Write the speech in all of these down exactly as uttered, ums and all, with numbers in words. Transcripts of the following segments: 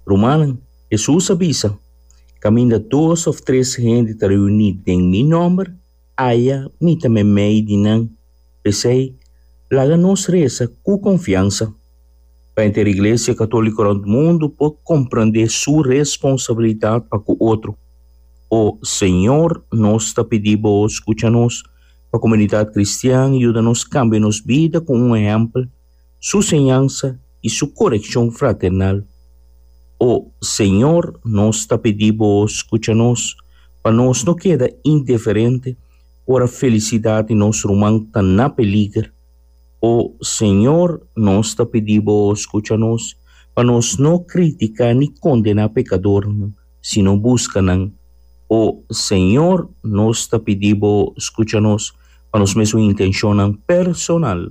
Romano, Jesus avisa, caminha dois ou três gente reunidos em meu nome, aí me também me dinan, pensei, laga nos reza com confiança. Para a Igreja Católica do mundo pode compreender sua responsabilidade para com o outro. O Senhor nos está pedindo, escuta-nos, para a comunidade cristã, ajuda-nos a cambiar nossa vida com um exemplo, sua ensinança e sua correção fraternal. O Senhor nos está pedindo, escuta-nos, para nós não queda indiferente por a felicidade de nosso irmão está na peligro. O Senhor nos está pedindo, escuta-nos, para nós não criticar nem condenar pecador, sino buscar. O Senhor nos está pedindo, escuta-nos, para nós mesmo intenção personal.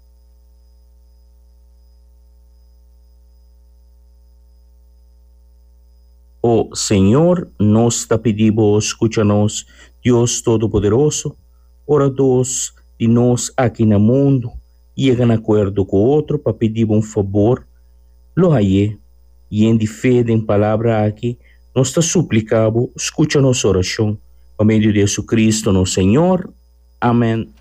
O Senhor nos está pedindo, escuta-nos, Deus Todo-Poderoso, ora dos de nós aqui no mundo, chegam a acordo com o outro para pedir um favor, lo aí, e em fé em palavra aqui, nós está suplicando, escuta nossa oração, por meio de Jesus Cristo, nosso Senhor. Amém.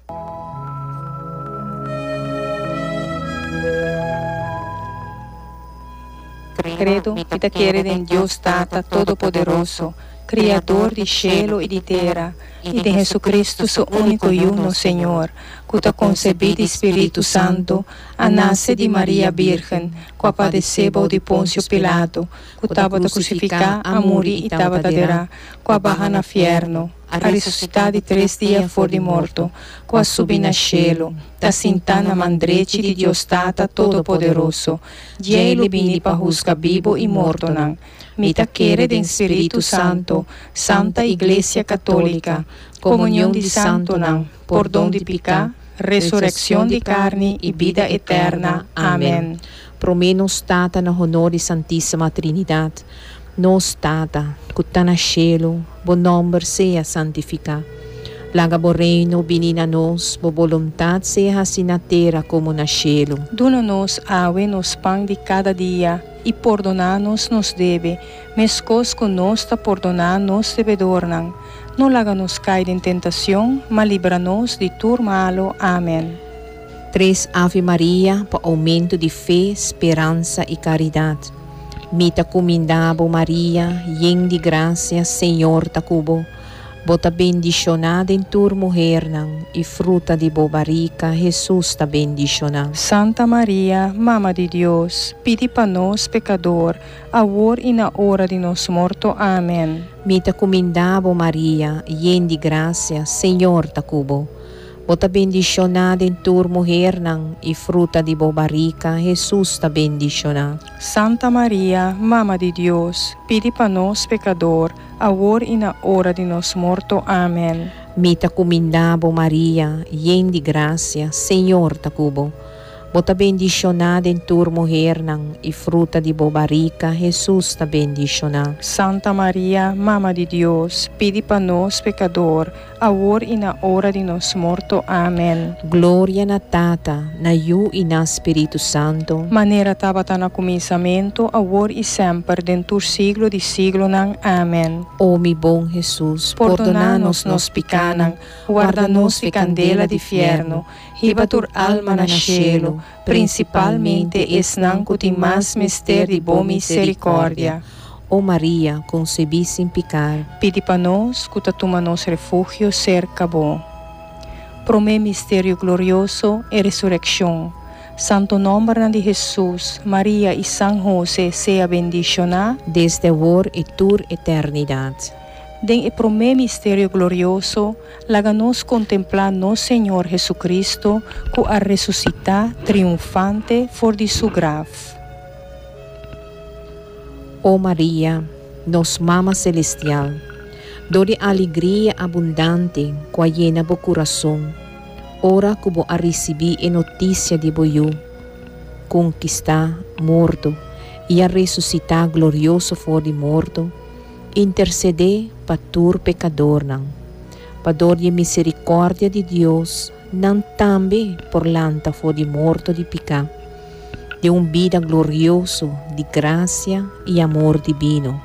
Credo que te quiere em Deus Tata Todo-Poderoso, Criador de cielo e de terra, e de Jesucristo, su único e uno Senhor, que te concebida Espírito Santo, a nasce de Maria Virgem, que padeceu de Pôncio Pilato, que estava a crucificar, a morir e estava a derrar, que a barra na fierno, a ressuscitar de três dias fora de morto, que a subir na cielo, ta sentar na mandrete de Deus Tata Todo-Poderoso, de ele vini para buscar vivo e morto não. Mita quere de Espírito Santo, Santa Igreja Católica, comunhão de santo não, perdão de pecado, ressurreição de carne e vida eterna. Amém. Promenos Tata na honor de Santíssima Trinidade, nos Tata, que está na cielo, bom nome seja santificado. Laga bo reino, vinina nos, bo voluntad seja assim na terra como na cielo. Dona-nos awe nos pão de cada dia, e perdona-nos nos deve, mescos conosco perdonar nos devedor não. Não laga-nos cair em tentação, mas livra-nos de tudo malo. Amém. Três Ave Maria, para aumento de fé, esperança e caridade. Mita comendabo Maria, yen de graça, Senhor ta cubo. Bota bendicionada em tur mulher não, e fruta de bobarica, Jesus ta bendicionado. Santa Maria, Mama de Deus, pedi para nós pecador, agora e na hora de nosso morto. Amém. Mita comendabo Maria, yen de graça, Senhor ta cubo. Bota bendicionada em tur mulher não, e fruta de bobarica, Jesus ta bendicionado. Santa Maria, Mama de Deus, pedi para nós pecador, agora e na hora de nosso morto. Amém. Mita comendabo Maria, yen de graça, Senhor ta cubo. Bota bendicionada em tur mulher não, e fruta de bobarica, Jesus ta bendicionado. Santa Maria, Mama de Deus, pedi para nós pecador, agora e na hora de nosso morto. Amém. Glória na Tata, na Yu e na Espírito Santo. Maneira tabata na começamento, agora e sempre, dentro siglo de siglo não. Amém. Ó mi bom Jesus, perdona-nos nos picanan, guarda-nos de candela de fierno, riba tur alma na cielo, principalmente esnan que tem mais mistério de boa misericórdia. Ó Maria, concebi sem pecar, pedi para nós, que toma nosso refúgio cerca bom. Promé mistério glorioso e ressurreição. Santo nome de Jesus, Maria e San José seja bendicionado desde agora e tur eternidade. Den e promé mistério glorioso, laga-nos contemplar nosso Senhor Jesucristo, que a ressuscitar triunfante for de su grave. Ó Maria, nos mama celestial, dore alegria abundante, com a llena bo coração, ora que bo a receber a notícia de boiú, conquistar morto e a ressuscitar glorioso for de morto, interceder para tur pecador não, para dor de misericórdia de Deus, não também por lanta for de morto de pecado, de uma vida glorioso de graça e amor divino.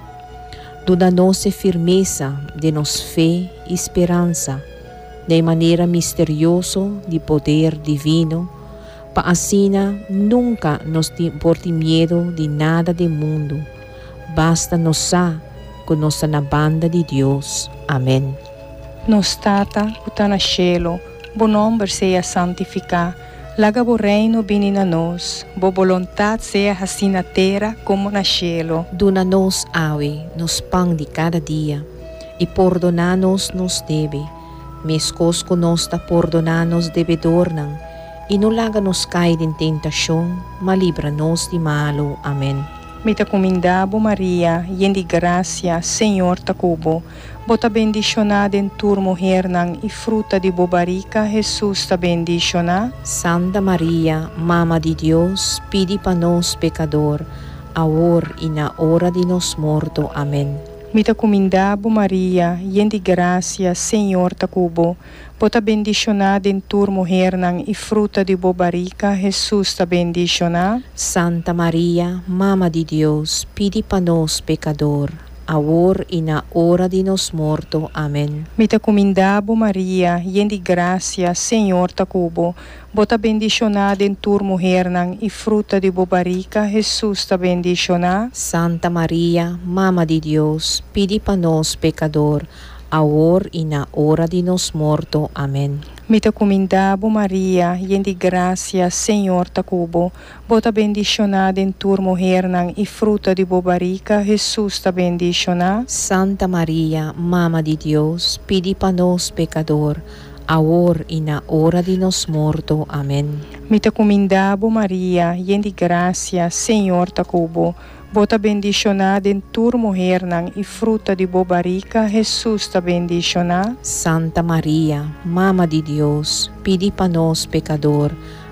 Dá-nos firmeza de nos fé e esperança, de maneira misteriosa de poder divino, para assim nunca nos por medo de nada do mundo. Basta nos com nossa na banda de Deus. Amém. Nos Tata, que está no cielo, bom nome seja santificado. Laga bo reino vini na nós, bo vontade seja assim na terra como na cielo. Dona-nos awe, nos pão de cada dia, e perdona-nos nos deve, mescos conosco perdona-nos devedornan, e não laga-nos cair em tentação, mas livra-nos de malo. Amém. Mita comindabo Maria, yen de gracia, Senhor ta cubo, bota bendicionada em tur mulher nang e fruta de bobarica, Jesus ta bendicionada. Santa Maria, Mama de Deus, pedi para nós pecador, agora e na hora de nos morto. Amém. Mita comindabo Maria, yen de gracia, Senhor ta cubo, bota bendicionada em tur mulher nang e fruta de bobarica, Jesus ta bendicionada. Santa Maria, Mama de Deus, pedi para nós pecador, agora e na hora de nos morto. Amém. Mita comindabo Maria, yen de gracia, Senhor ta cubo, bota bendicionada em tur mulher nang e fruta de bobarica, Jesus ta bendicionada. Santa Maria, Mama de Deus, pedi para nós pecador, agora e na hora de nos morto. Amém. Mita comindabo Maria, yen de gracia, Senhor ta cubo, bota bendicionada em tur mulher nang e fruta de bobarica, Jesus ta bendicionada. Santa Maria, Mama de Deus, pedi para nós pecador, agora e na hora de nos morto. Amém. Mita comindabo Maria, yen de gracia, Senhor ta cubo, bota bendicionada em tur mulher nang e fruta de bobarica, Jesus ta bendicionada. Santa Maria, Mama de Deus, pedi para nós pecador,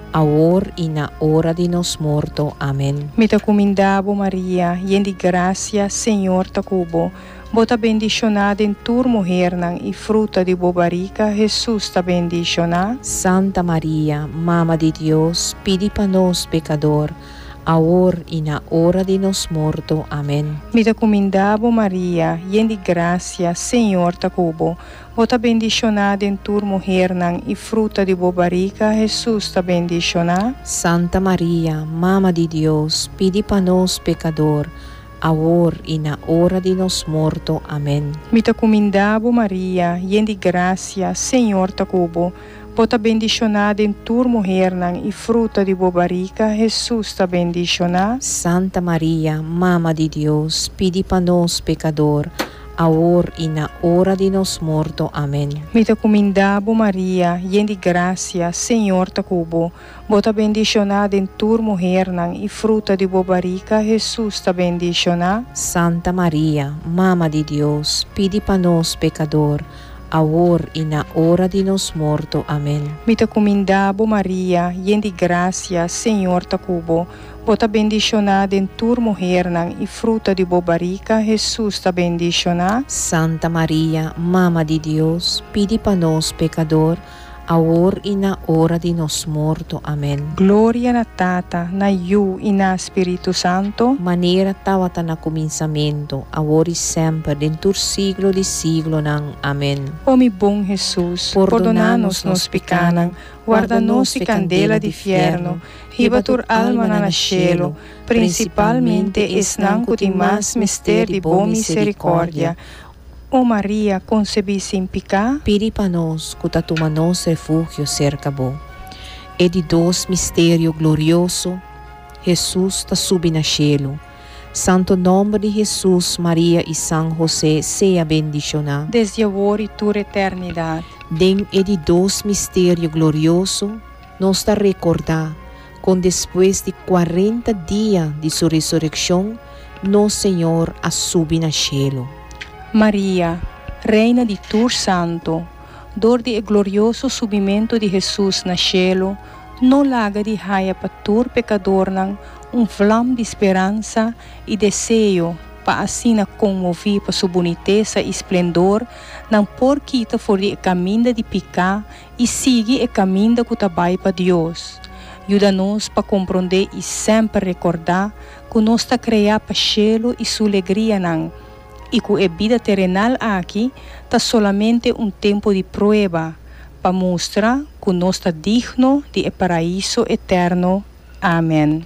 agora e na hora de nos morto. Amém. Mita comindabo Maria, yen de gracia, Senhor ta cubo, bota bendicionada em tur mulher nang e fruta de bobarica, Jesus ta bendicionada. Santa Maria, Mama de Deus, pedi para nós pecador, agora e na hora de nos morto. Amém. Mita comindabo Maria, yen de gracia, Senhor ta cubo, bota bendicionada em tur mulher nang e fruta de bobarica, Jesus ta bendicionada. Santa Maria, Mama de Deus, pedi para nós pecador, agora e na hora de nos morto. Amém. Mita comindabo Maria, yen de gracia, Senhor ta cubo, bota bendicionada em tur mulher nang e fruta de bobarica, Jesus ta bendicionada. Santa Maria, Mama de Deus, pedi para nós pecador, agora e na hora de nos morto. Amém. Mita comindabo Maria, yen de gracia, Senhor ta cubo, bota bendicionada em tur mulher nang e fruta de bobarica, Jesus ta bendicionada. Santa Maria, Mama de Deus, pedi para nós pecador, agora e na hora de nos morto. Amém. Mita comindabo Maria, yen de gracia, Senhor ta cubo, bota bendicionada em tur mulher nang e fruta de bobarica, Jesus ta bendicionada. Santa Maria, Mama de Deus, pedi para nós pecador, agora e na hora de nos morto. Amém. Glória na Tata, na Iu e na Espírito Santo, maneira tawata na começamento, agora e sempre, dentro siglo de siglo nang. Amém. Ó mi bom Jesus, perdona-nos nos pecanan, guarda-nos de candela de fierno, riba tur alma na cielo, principalmente es nang mais mistério de boa misericórdia. Ó Maria, concebi sem pecado, pedi para nós, que toma nos refúgio cerca bo. E de dois mistério glorioso, Jesus está subindo na cielo. Santo nome de Jesus, Maria e São José, seja bendicionado. desde agora e tur eternidade. Den e de dois mistério glorioso, nos está recordar, com depois de quarenta dias de sua ressurreição, nosso Senhor a subir na cielo. Maria, Reina de Tur Santo, dor de glorioso subimento de Jesus na cielo, não laga de raia para tur pecador nang um flam de esperança e desejo para assim comover para sua boniteza e esplendor, não por quita for de caminho de picar e siga o caminho que tabai para Deus. Ajuda-nos para compreender e sempre recordar que nós está criado para cielo e sua alegria não. E que a vida terrenal aqui está solamente um tempo de prova para mostrar que nós está digno de um paraíso eterno. Amém.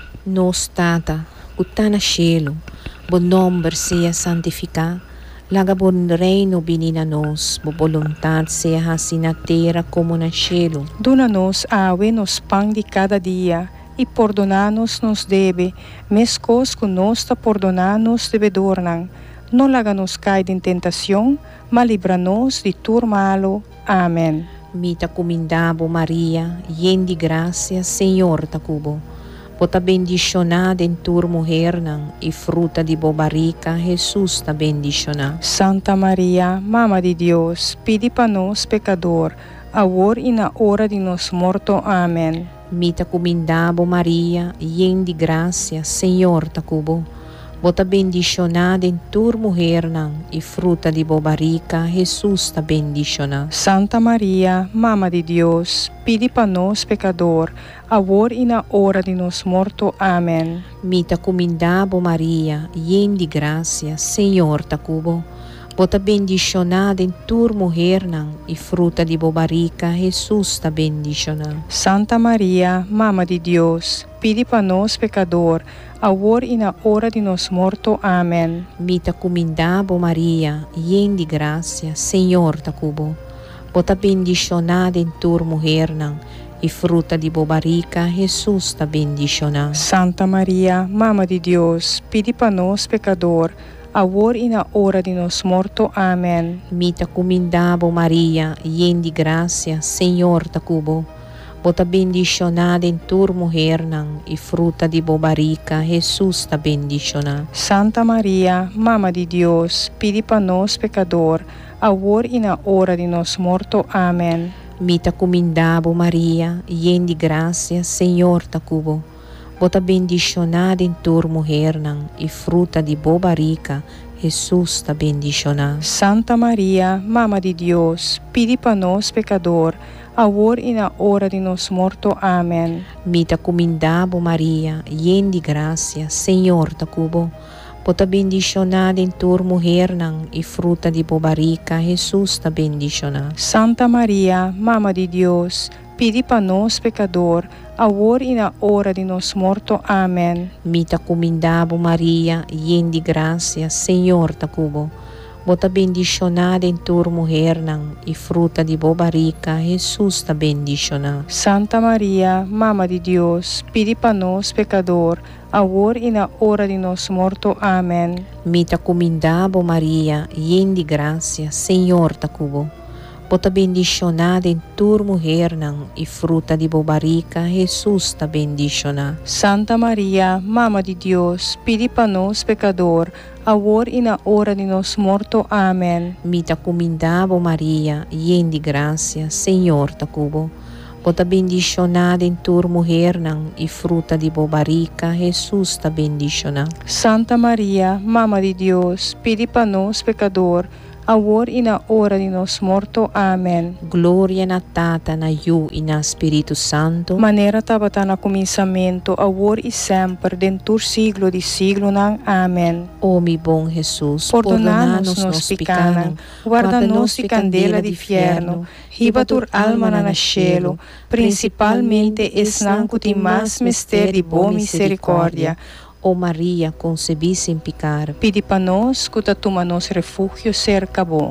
Nos Tata, que está no cielo, bom nome seja santificado, laga bom reino vinha a nós, boa vontade seja assim na terra como no cielo. Dona-nos awe nos pão de cada dia, e perdonar-nos nos deve, mescos que nós está perdonar-nos devedor não. Não laga-nos cair em tentação, mas livra-nos de tudo malo. Amém. Mita comindabo Maria, yen de graça, Senhor ta cubo. Bota bendicionada em tua mulher não, e fruta de bobarica, Jesus ta bendicionada. Santa Maria, Mama de Deus, pede para nós pecador, agora e na hora de nos morto. Amém. Mita comindabo Maria, yen de graça, Senhor ta cubo. Bota bendicionada em tua mulher não, e fruta de bobarica, Jesus ta bendicionada. Santa Maria, Mama de Deus, pede para nós pecador, agora e na hora de nos morto. Amém. Mita comindabo Maria, yen de graça, Senhor ta cubo. Bota bendicionada em tua mulher não, e fruta de bobarica, Jesus ta bendicionada. Santa Maria, Mama de Deus, pede para nós pecador, agora e na hora de nos morto. Amém. Mita comindabo Maria, yen de graça, Senhor ta cubo. Bota bendicionada em tua mulher não, e fruta de bobarica, Jesus ta bendicionada. Santa Maria, Mama de Deus, pede para nós pecador, agora e na hora de nos morto. Amém. Mita comindabo Maria, yen de graça, Senhor ta cubo. Bota bendicionada em tua mulher não, e fruta de bobarica, Jesus ta bendicionada. Santa Maria, Mama de Deus, pede para nós pecador, agora e na hora de nos morto. Amém. Mita comindabo Maria, yen de graça, Senhor ta cubo. Bota bendicionada em tua mulher não, e fruta de bobarica, Jesus ta bendicionada. Santa Maria, Mama de Deus, pede para nós pecador, agora e na hora de nos morto. Amém. Mita comindabo Maria, yen de graça, Senhor ta cubo. Bota bendicionada em tua mulher não, e fruta de bobarica, Jesus ta bendicionada. Santa Maria, Mama de Deus, pede para nós pecador, agora e na hora de nos morto. Amém. Mita comindabo Maria, yen de graça, Senhor ta cubo. Bota bendicionada em tua mulher não, e fruta de bobarica, Jesus ta bendicionada. Santa Maria, Mama de Deus, pede para nós pecador, agora e na hora de nos morto. Amém. Mita comindabo Maria, yen de graça, Senhor ta cubo. Bota bendicionada em tua mulher não, e fruta de bobarica, Jesus ta bendicionada. Santa Maria, Mama de Deus, pede para nós pecador, agora e na hora de nos morto. Amém. Mita comindabo Maria, yen de graça, Senhor ta cubo. Bota bendicionada em tua mulher não, e fruta de bobarica, Jesus ta bendicionada. Santa Maria, Mama de Deus, pede para nós pecador, agora e na hora de nos morto. Amém. Glória na Tata, na Yu e na Espírito Santo. Maneira tabata na começamento, agora e sempre, dentro siglo de siglo não. Amém. Ó mi bom Jesus, perdona-nos nos pecados, guarda-nos de candela de inferno, riba tur alma na cielo, principalmente esnan que tem mais mistério de boa misericórdia. Ó Maria, concebi sem pecar. Pede para nós que toma nos refúgio cerca bom.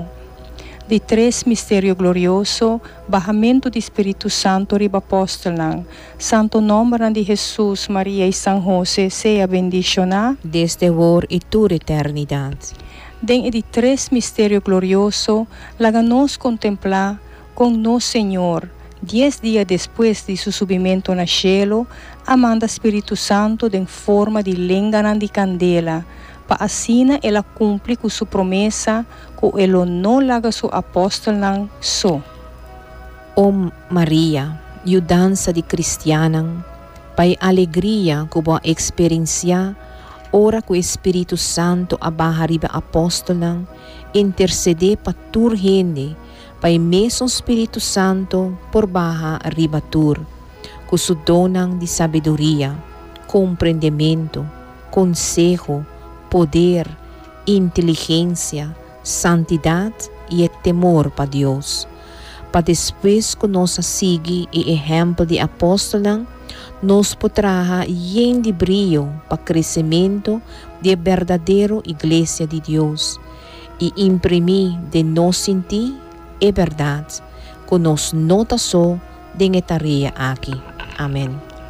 De três mistério glorioso, bahamento do Espírito Santo riba apóstolo. Santo nome de Jesus, Maria e São José, seja bendicionado desde agora e toda eternidade. Den de três mistério glorioso, laga nos contemplar com nosso Senhor. Diez dias depois de seu subimento no cielo, amanda Espírito Santo em forma de lenga de candela, para assim ela cumpre com sua promessa, que ela não laga seu apóstolo só. Ó Maria, ajudança de cristiana, para alegria que boa experiência, ora que o Espírito Santo abarra riba apóstolo, interceder para tur gente, Pai mesmo Espírito Santo por barra ribatur, custodonam de sabedoria, compreendimento, consejo, poder, inteligência, santidade e temor para Deus. Para depois que nós seguir o exemplo de apóstolos, nós poderá ir de brilho para o crescimento da verdadeira igreja de Deus e imprimir de nós sentir a verdade que nós nota só de tarefa aqui. Amém.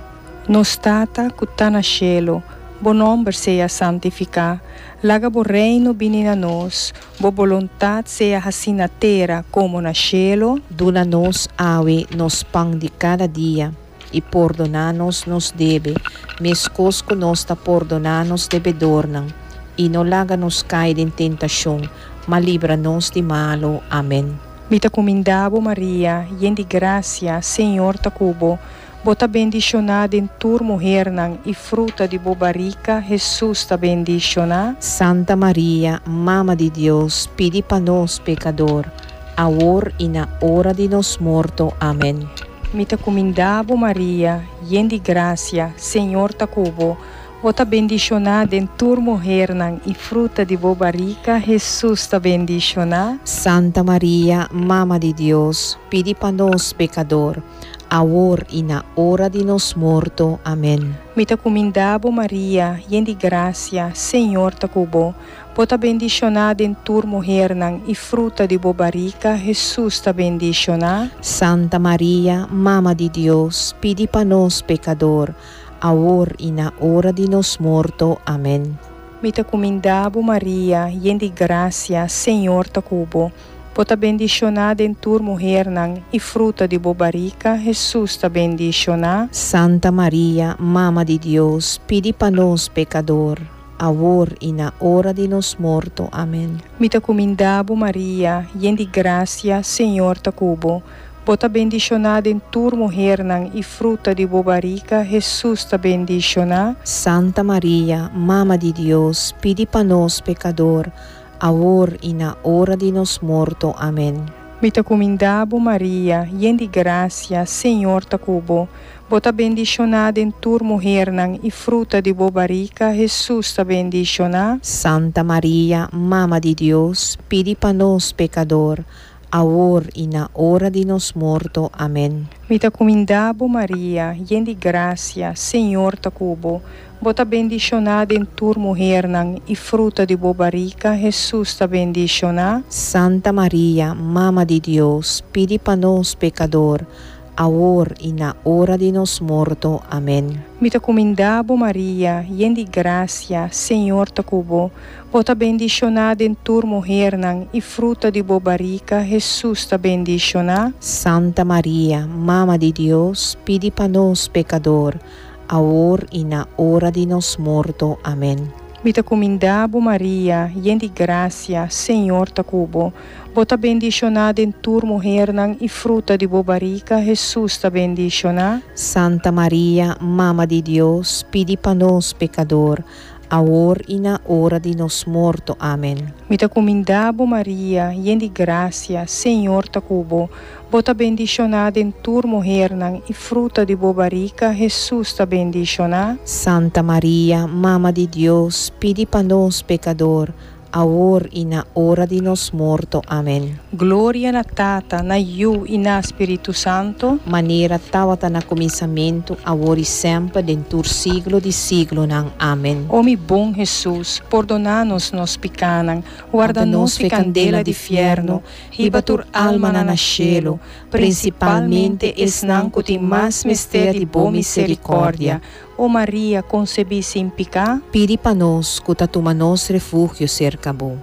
Nos tata que está no cielo, bo nome seja santificado, laga bo reino vini na nós, bo vontade seja assim na terra como na cielo. Dula nos awe nos pão de cada dia e perdona-nos nos debe, mescos que nos ta perdona-nos debedornam, e não laga nos cair em tentação, mas livra-nos de malo. Amém. Mita comindabo Maria, yen de gracia, Senhor ta cubo, bota bendicionada em tur mulher nang e fruta de bobarica, Jesus ta bendicionada. Santa Maria, Mama de Deus, pedi para nós pecador, agora e na hora de nos morto. Amém. Mita comindabo Maria, yen de gracia, Senhor ta cubo, bota bendicionada em tur mulher nang e fruta de bobarica, Jesus ta bendicionada. Santa Maria, Mama de Deus, pedi para nós pecador, agora e na hora de nos morto. Amém. Mita comindabo Maria, yen de gracia, Senhor ta cubo, bota bendicionada em tur mulher nang e fruta de bobarica, Jesus ta bendicionada. Santa Maria, Mama de Deus, pedi para nós pecador, agora e na hora de nos morto. Amém. Mita comindabo Maria, yen de gracia, Senhor ta cubo, bota bendicionada em tur mulher nang e fruta de bobarica, Jesus ta bendicionada. Santa Maria, Mama de Deus, pedi para nós pecador, agora e na hora de nos morto. Amém. Mita comindabo Maria, yen de gracia, Senhor ta cubo, bota bendicionada em tur mulher nang e fruta de bobarica, Jesus ta bendicionada. Santa Maria, Mama de Deus, pedi para nós pecador, agora e na hora de nos morto. Amém. Mita comindabo Maria, yen de gracia, Senhor ta cubo, bota bendicionada em tur mulher nang e fruta de bobarica, Jesus ta bendicionada. Santa Maria, Mama de Deus, pedi para nós pecador, agora e na hora de nos morto. Amém. Mita comindabo Maria, yen de gracia, Senhor ta cubo, bota bendicionada em tur mulher nang e fruta de bobarica, Jesus ta bendicionada. Santa Maria, Mama de Deus, pedi para nós pecador, agora e na hora de nos morto. Amém. Mita comindabo Maria, yen de gracia, Senhor ta cubo, bota bendicionada em tur mulher nang e fruta de bobarica, Jesus ta bendicionada. Santa Maria, Mama de Deus, pedi para nós pecador, agora e na hora de nos morto. Amém. Mita comindabo Maria, yen de gracia, Senhor ta cubo, bota bendicionada em tur mulher nang e fruta de bobarica, Jesus ta bendicionada. Santa Maria, Mama de Deus, pedi para nós pecador, agora e na hora de nos morto. Amém. Mita comindabo Maria, yen de gracia, Senhor ta cubo, bota bendicionada em tur mulher nang e fruta de bobarica, Jesus ta bendicionada. Santa Maria, Mama de Deus, pedi para nós pecador, agora e na hora de nos morto. Amém. Glória na Tata, na Iu e na Espírito Santo, maneira tawata na começamento, agora e sempre, dentro do siglo de siglo. Nang. Amém. Ó mi bom Jesus, perdona-nos nos picanang, guarda-nos de candela de fierno, riba tur alma na nascelo, principalmente esnan cuti mais mistério de boa misericórdia. Ó Maria, concebi sem picar, pedi para nós, que toma nos refúgio cerca bo.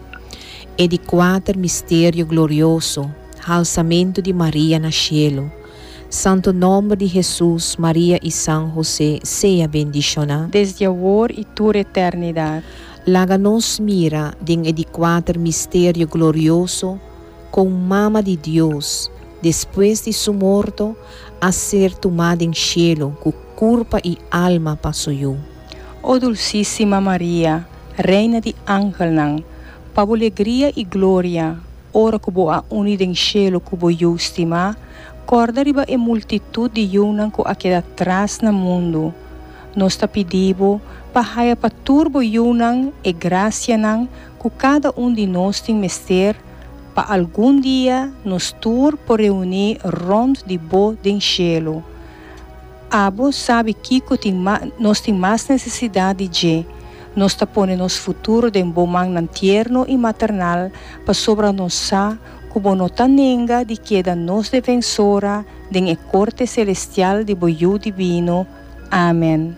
E de quatro mistério glorioso, alçamento de Maria na cielo. Santo nome de Jesus, Maria e São José, seja bendicionado desde agora e toda eternidade. Laga nos mira din e de quatro mistério glorioso, com mama de Deus, depois de su morto, a ser tomada em cielo, com corpo e alma passuiu. Ó Dulcíssima Maria, Reina de Angelnang, para alegria e glória, ora que boa unida em cielo que boa estima, Corda riba e multitud de yunan ko aqui atrás no mundo. Nós ta pedibo para haya pa turbo yunan e gracia nan ku cada um de nós tem mester pa algum dia nos tur por reunir rond de bo den cielo. Abo sabe que nós tem mais necessidade de nós ta pone nos futuro den bo man nan tierno e maternal pa sobra nos sa como nota nenga de queda nos defensora den e corte celestial de boiu divino. Amém.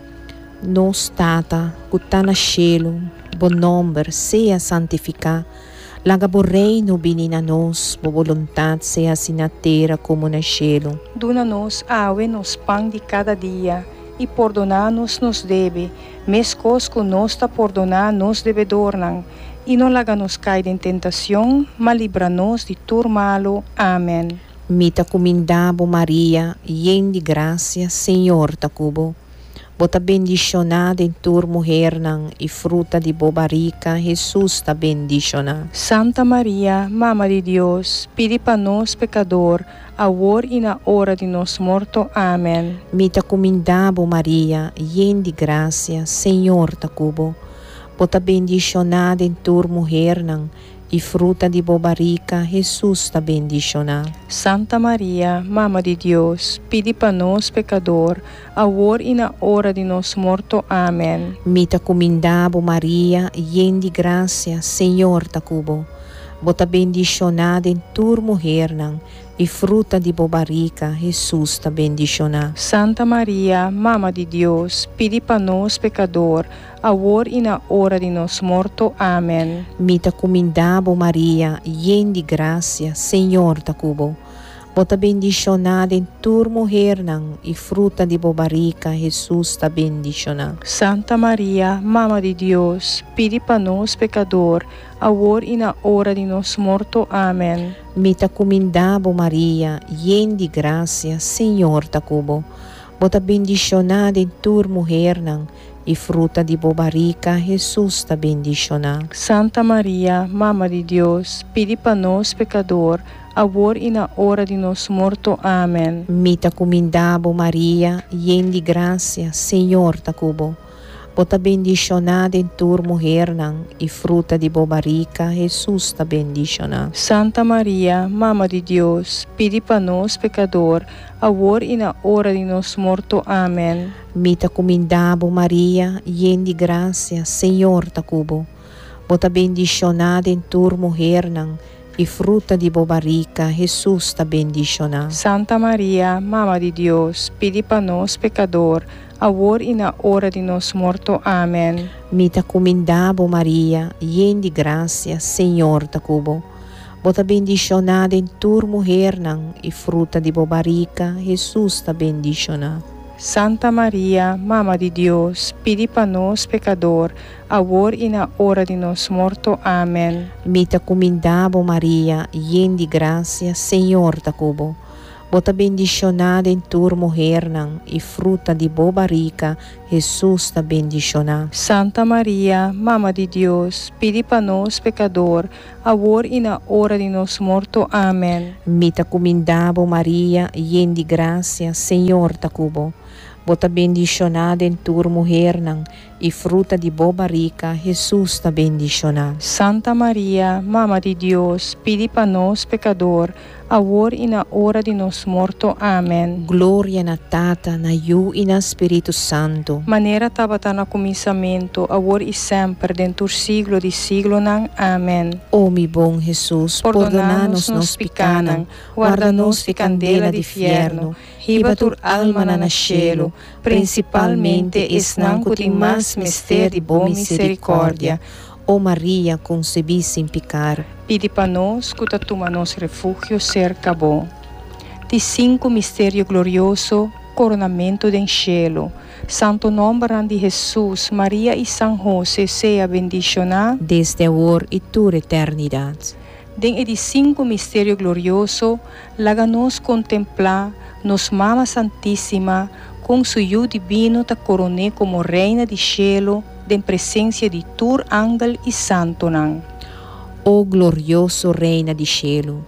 Nos Tata, que está no cielo, bom nome seja santificado. Laga bo reino vinha a nós, bo vontade seja assim na terra como no cielo. Duna-nos awe nos pão de cada dia, e perdona-nos nos deve, mescos que nós ta perdonar nos devedornan, e não laga nos cair em tentação, mas livra-nos de tudo malo. Amém. Mita comindabo Maria, yen de graça, Senhor ta cubo. Bota bendicionada em tua mulher nan e fruta de bobarica, Jesus ta bendicionada. Santa Maria, Mama de Deus, pedi para nós pecador, agora e na hora de nosso morto. Amém. Mita comindabo Maria, yen de graça, Senhor ta cubo. Bota bendicionada em tua mulher nan e fruta de bobarica, Jesus ta bendicionada. Santa Maria, Mama de Deus, pedi para nós pecador, agora e na hora de nosso morto. Amém. Mita comindabo Maria, yen de graça, Senhor ta cubo. Bota bendicionada em tua mulher nan e fruta de bobarica, Jesus ta bendicionada. Santa Maria, Mama de Deus, pedi para nós pecador, agora e na hora de nosso morto. Amém. Mita comindabo Maria, yen de graça, Senhor ta cubo. Bota bendicionada em tua mulher nan e fruta de bobarica, Jesus ta bendicionada. Santa Maria, Mama de Deus, pedi para nós pecador, agora e na hora de nosso morto. Amém. Mita comindabo Maria, yen de graça, Senhor ta cubo. Bota bendicionada em tua mulher nan e fruta de bobarica, Jesus ta bendicionada. Santa Maria, Mama de Deus, pedi para nós pecador, agora e na hora de nosso morto. Amém. Mita comindabo Maria, yen de graça, Senhor ta cubo. Bota bendicionada em tua mulher nan e fruta de bobarica, Jesus ta bendicionada. Santa Maria, Mama de Deus, pedi para nós pecador, agora e na hora de nosso morto. Amém. Mita comindabo Maria, yen de graça, Senhor ta cubo. Bota bendicionada em tua mulher nan e fruta de bobarica, Jesus ta bendicionada. Santa Maria, Mama de Deus, pedi para nós pecador, agora e na hora de nosso morto. Amém. Mita comindabo Maria, yen de graça, Senhor ta cubo. Bota bendicionada em tua mulher nan e fruta de bobarica, Jesus ta bendicionada. Santa Maria, Mama de Deus, pedi para nós pecador, agora e na hora de nosso morto. Amém. Mita comindabo Maria, yen de graça, Senhor ta cubo. Bota bendicionada em tua mulher nan e fruta de bobarica, Jesus ta bendicionada. Santa Maria, Mama de Deus, pedi para nós pecador, agora e na hora de nosso morto. Amém. Mita comindabo Maria, yen de graça, Senhor ta cubo. Bota bendicionada em tua mulher nan e fruta de bobarica, Jesus ta bendicionada. Santa Maria, Mama de Deus, pedi para nós pecador, agora e na hora de nosso morto. Amém. Glória na Tata, na Yu e na Espírito Santo. Maneira tabata na começamento, agora e sempre, dentro do siglo de siglo nan. Amém. Ó mi bom Jesus, perdona-nos nos picanan, guarda-nos de candela de fierno, riba tur alma na cielo, principalmente esnan que tem mais mister de boa misericórdia. Ó Maria, concebi sem pecar. Pedi para nós, que toma nosso refúgio cerca bom. De cinco mistério glorioso, coronamento do cielo. Santo nome de Jesus, Maria e São José, seja bendicionado desde agora e toda eternidade. Den de cinco mistério glorioso, laga-nos contemplar nos Mama Santíssima, com seu divino ta coroné como reina de cielo, em presença de tur ángel e santo nan. Ó glorioso reina de cielo,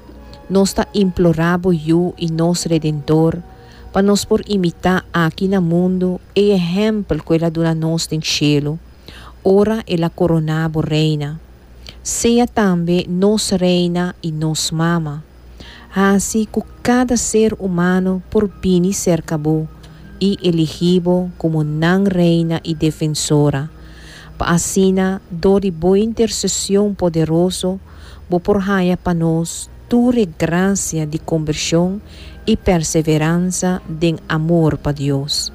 nós ta implorabo you e nos Redentor, para nós por imitar aqui no mundo e exemplo que ela dona nós em cielo. Ora ela coronabo reina. Seja também nos reina e nos mama. Assim que cada ser humano por bini cercabo e elegibo como nan reina e defensora. Pa assina, do de boa intercessão poderoso, bo por raia pa nós, ture graça de conversão e perseverança de amor para Deus.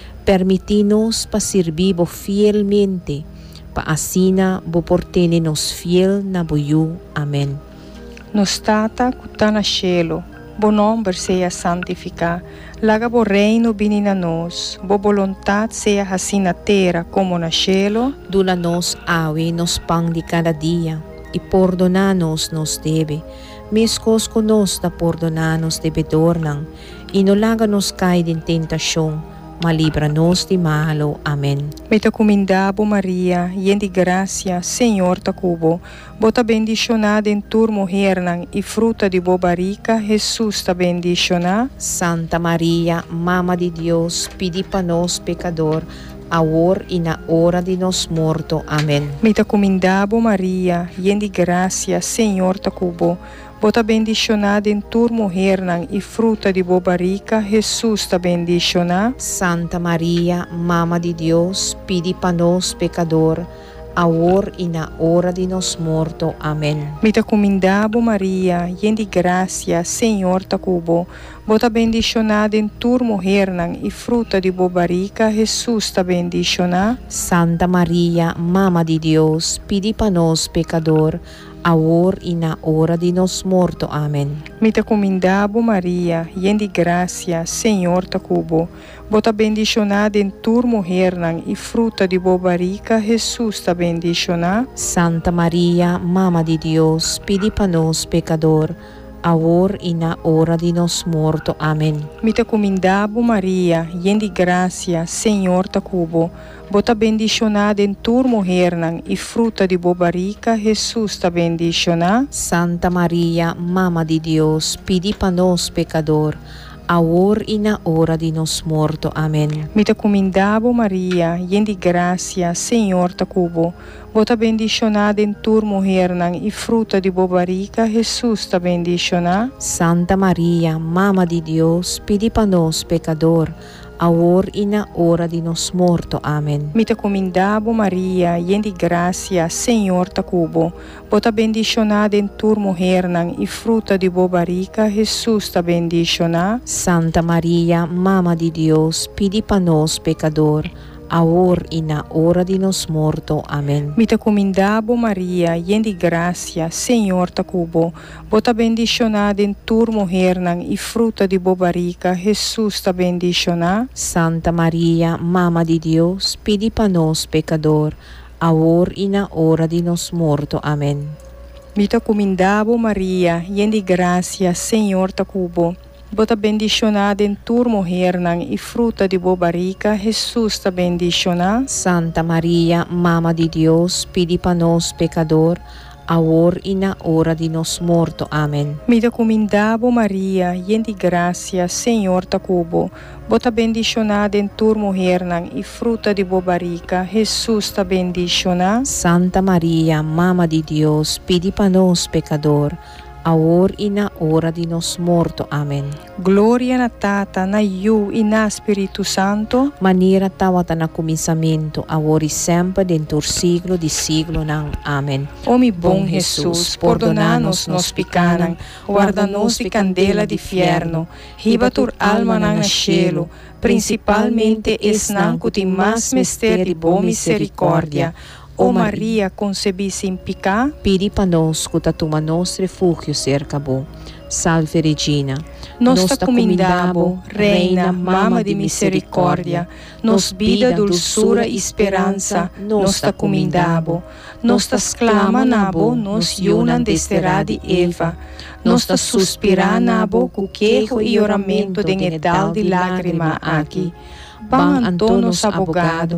Permiti-nos para servir fielmente, para assina, bo por ter-nos fiel na boiú. Amém. Nos tata que está na cielo, bo nome seja santificado, laga bo reino bini na nós, bo vontade seja assim na terra como na cielo. Dula nos awe nos pão de cada dia, e perdona-nos nos deve, mescos conosco da perdonar-nos debedornan, e no laga nos cair em tentação, mas livra-nos de malo. Amém. Me te comendabo Maria, yen de gracia, Senhor ta cubo, bota bendicionada em tur mujernan, e fruta de bo barica, Jesus ta bendiciona. Santa Maria, Mama de Deus, pedi para nós pecador, agora e na hora de nos morto. Amém. Me te comendabo Maria, yen de gracia, Senhor ta cubo, bota bendicionada em tur mujernan, e fruta de bo barica, Jesus ta bendiciona. Santa Maria, Mama de Deus, pedi para nós pecador, agora e na hora de nos morto. Amém. Me te comendabo Maria, yen de gracia, Senhor ta cubo, bota bendicionada em tur mujernan, e fruta de bo barica, Jesus ta bendiciona. Santa Maria, Mama de Deus, pedi para nós pecador, agora e na hora de nos morto. Amém. Me te comendabo Maria, yen de gracia, Senhor ta cubo, bota bendicionada em tur mujernan, e fruta de bo barica, Jesus ta bendiciona. Santa Maria, Mama de Deus, pedi para nós pecador, agora e na hora de nos morto. Amém. Me te comendabo Maria, yen de gracia, Senhor ta cubo, bota bendicionada em tur mujernan, e fruta de bo barica, Jesus ta bendiciona. Santa Maria, Mama de Deus, pedi para nós pecador, agora e na hora de nos morto. Amém. Me te comendabo Maria, yen de gracia, Senhor ta cubo, bota bendicionada em tur mujernan, e fruta de bo barica, Jesus ta bendiciona. Santa Maria, Mama de Deus, pedi para nós pecador, agora e na hora de nos morto. Amém. Me te comendabo Maria, yen de gracia, Senhor ta cubo, bota bendicionada em tur mujernan, e fruta de bo barica, Jesus ta bendiciona. Santa Maria, Mama de Deus, pedi para nós pecador, agora e na hora de nos morto. Amém. Me te comendabo Maria, yen de gracia, Senhor ta cubo, bota bendicionada em tur mujernan, e fruta de bo barica, Jesus ta bendiciona. Santa Maria, Mama de Deus, pedi para nós pecador, agora e na hora de nos morto. Amém. Me te comendabo Maria, yen de gracia, Senhor ta cubo, bota bendicionada em tur mujernan, e fruta de bo barica, Jesus ta bendiciona. Santa Maria, Mama de Deus, pedi para nós pecador, agora e na hora de nos morto. Amém. Me te comendabo Maria, yen de gracia, Senhor ta cubo, bota bendicionada em tur mujernan, e fruta de bo barica, Jesus ta bendiciona. Santa Maria, Mama de Deus, pedi para nós pecador, agora e na hora de nos morto. Amém. Glória na Tata, na Iu e na Espírito Santo, maneira tawata na começamento, agora e sempre, dentro do siglo de siglo. Nang. Amém. Ó mi bom Jesus, perdonanos nos picanan, guarda-nos de candela de fierno, riba tur alma na cielo, principalmente esnan cuti mas mester de boa misericórdia. Ó Maria, concebi sem picar, pedi para nós que toma nosso refúgio cerca bo. Salve Regina, nos ta comendabo, Reina, Mama de misericórdia, nos vida, dulçura e esperança, nos ta comendabo, nos ta exclama nabo, nos yunan desterá de Eva, nos ta suspira nabo, cu quejo e oramento de edal de lágrima aqui. Ban Antonos abogado,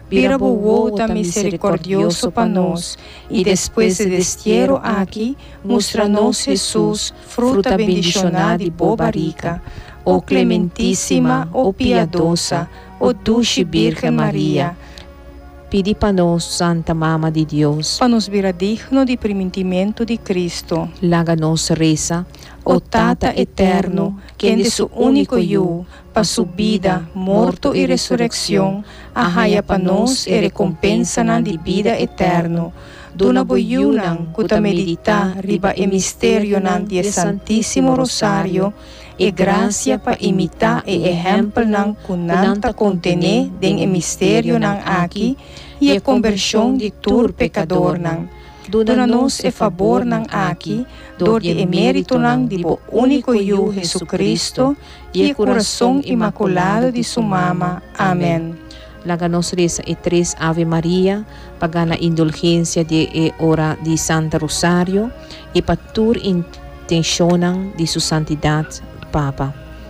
vira volta misericordioso para nós, e depois de destierro aqui, mostra-nos Jesus, fruta bendicionada e boa rica. Ó clementíssima, ó piedosa, ó dulce Virgem Maria, pedi para nós, Santa Mama de Deus, para nos virar digno de primitimento de Cristo. laga nos reza, O Tata eterno, que de su único Hijo, para su vida, morto e resurrección, arraia para nós e recompensa na de vida eterno. Dona boiunan, cuta medita, riba e misterio nan de Santíssimo Rosario, e gracia para imitar e exemplo nan kunanta contene den e misterio nan aqui, e a conversão de tur pecador nan. Dona-nos e favor nan aqui, dor de emérito nan de bo único Hijo Jesucristo, e o coração imaculado de sua mama. Amém. laga nos reza e três Ave Maria, pagana indulgência de e hora de Santa Rosário, e patur intencionam de sua santidade, Papa.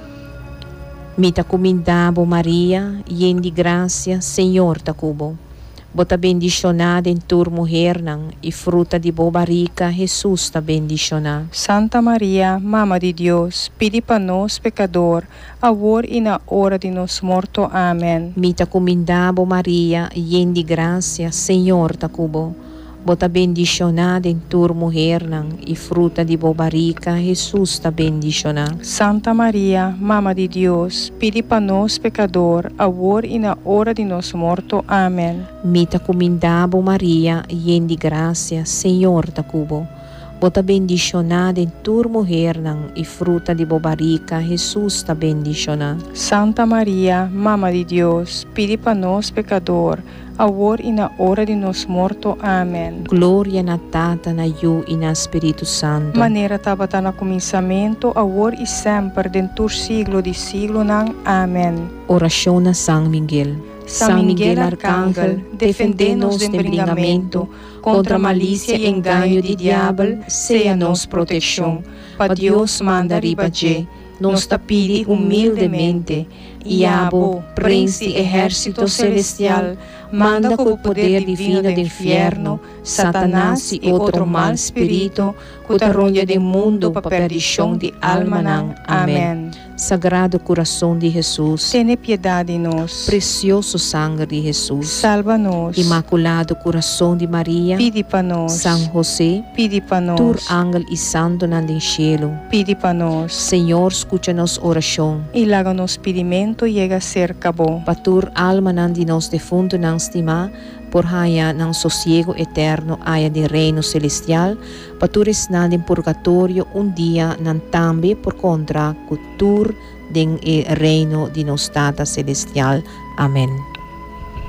Mita comindabo Maria, yen de graça, Senhor tacubo. Bota bendicionada em tur mulher nan, e fruta de boa rica, Jesus ta bendicionada. Santa Maria, Mama de Deus, pedi para nós pecador, agora e na hora de nos morto. Amém. Mita comindabo Maria, yen de graça, Senhor tacubo. Bota bendicionada em tur mulher nan, e fruta de boa rica, Jesus ta bendicionada. Santa Maria, Mama de Deus, pedi para nós pecador, agora e na hora de nos morto. Amém. Mita comindabo Maria, yen de graça, Senhor tacubo. Bota bendicionada em tur mulher nan, e fruta de boa rica, Jesus ta bendicionada. Santa Maria, Mama de Deus, pedi para nós pecador, agora e na hora de nos morto. Amém. Glória na Tata, na Yu e na Espírito Santo. Maneira tabata na começamento, agora e sempre, dentro siglo de siglo nang. Amém. Oração na São Miguel. São Miguel Arcángel, defende-nos do embringamento, contra a malícia e engano de diabo, seja nos proteção. Para Deus manda ribaje, nos tapide humildemente, e abo, príncipe exército celestial, manda com o poder divino do inferno, Satanás e outro mal espírito, que ronda do mundo para perdição de alma nan. Amém. Sagrado coração de Jesus, Tene piedade de nós. precioso sangue de Jesus, Salva-nos. Imaculado coração de Maria, Pidi para nós. São José, Pidi para nós. tur ángel e santo nan den cielo. Pidi para nós. Senhor, escucha-nos oração. E laga nos pedimento chega a ser cabo. Patur alma nan de nos defunto nan estima, por haya nan sosiego eterno haya de reino celestial, patures nan den purgatorio un dia nan tambe por contra cultur den e reino de nos Tata celestial. Amém.